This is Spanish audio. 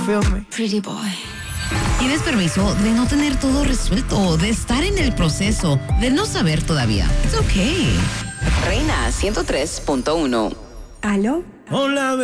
Feel me. Pretty boy. Tienes permiso de no tener todo resuelto, de estar en el proceso, de no saber todavía. It's okay. Reina 103.1. ¿Aló? Hola,